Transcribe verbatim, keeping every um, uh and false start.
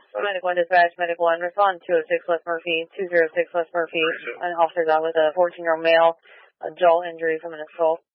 Medic one dispatch, Medic one, respond two oh six West Murphy, two oh six West Murphy. An officer's out with a fourteen-year-old male, a jaw injury from an assault.